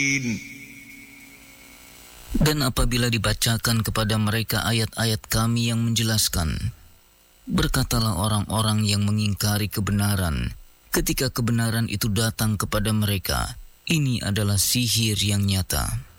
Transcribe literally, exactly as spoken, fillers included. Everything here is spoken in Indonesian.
Dan apabila dibacakan kepada mereka ayat-ayat Kami yang menjelaskan, berkatalah orang-orang yang mengingkari kebenaran ketika kebenaran itu datang kepada mereka, ini adalah sihir yang nyata.